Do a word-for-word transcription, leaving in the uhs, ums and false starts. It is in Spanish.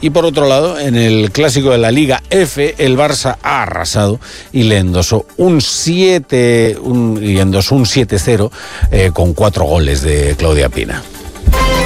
Y por otro lado, en el clásico de la Liga F, el Barça ha arrasado y le endosó un siete, un, y endosó un siete cero eh, con cuatro goles de Claudia Pina.